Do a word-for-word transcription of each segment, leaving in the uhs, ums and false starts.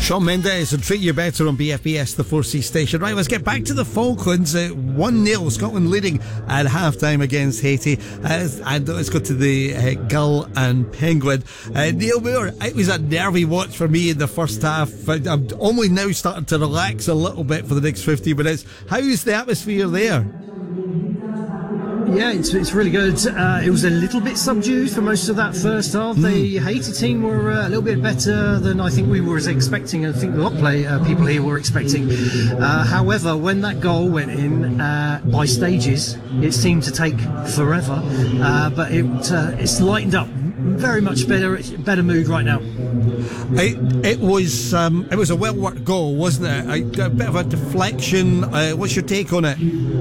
Shawn Mendes and Treat You Better on B F B S, the four C station. Right, let's get back to the Falklands. Uh, one nil, Scotland leading at half-time against Haiti. Uh, and let's go to the uh, Gull and Penguin. Uh, Neil Moore, it was a nervy watch for me in the first half. I, I'm only now starting to relax a little bit for the next fifty minutes. How's the atmosphere there? Yeah, it's, it's really good. Uh, it was a little bit subdued for most of that first half. Mm. The Haiti team were uh, a little bit better than I think we were expecting, and I think a lot of play, uh, people here were expecting. Uh, however, when that goal went in uh, by stages, it seemed to take forever, uh, but it uh, it's lightened up. Very much better, better mood right now. It, it was um, it was a well worked goal, wasn't it? A, a bit of a deflection. Uh, what's your take on it?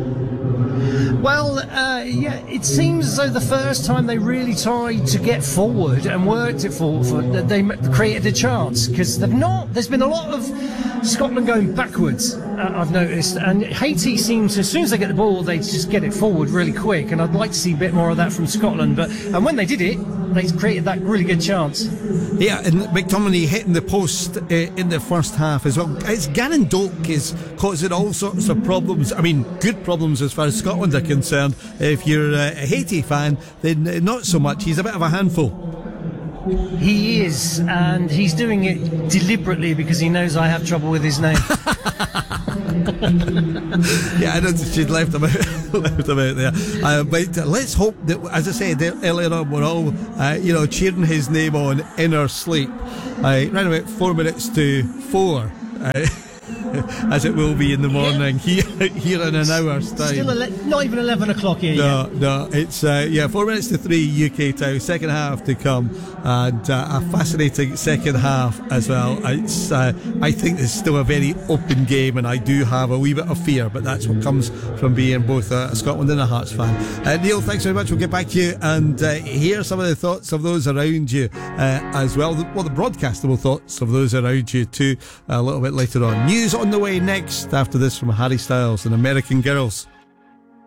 Well, uh, yeah, it seems as though the first time they really tried to get forward and worked it forward, for, they created a chance, because they've not. There's been a lot of Scotland going backwards, uh, I've noticed, and Haiti seems, as soon as they get the ball, they just get it forward really quick, and I'd like to see a bit more of that from Scotland. But and when they did it, they created that really good chance. Yeah, and McTominay hitting the post uh, in the first half as well. It's Gannon Doak is causing all sorts of problems. I mean, good problems as far as Scotland are concerned. If you're a Haiti fan, then not so much. He's a bit of a handful. He is, and he's doing it deliberately because he knows I have trouble with his name. Yeah, I know she'd left him out, left him out there. Uh, but let's hope that, as I said earlier on, we're all, uh, you know, cheering his name on in our sleep. Uh, right about four minutes to four. Uh, as it will be in the morning here, here in an hour's time. Still ele- not even eleven o'clock here no, yet. No, it's uh, yeah, four minutes to three U K time. Second half to come, and uh, a fascinating second half as well. It's uh, I think it's still a very open game, and I do have a wee bit of fear, but that's what comes from being both a Scotland and a Hearts fan. Uh, Neil, thanks very much. We'll get back to you and uh, hear some of the thoughts of those around you uh, as well. Well, the broadcastable thoughts of those around you too, a little bit later on. News on the way next after this from Harry Styles and American Girls.